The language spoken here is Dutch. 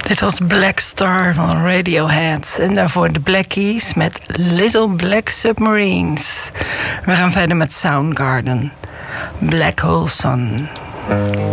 Dit was Black Star van Radiohead. En daarvoor de Black Keys met Little Black Submarines. We gaan verder met Soundgarden. Black Hole Sun.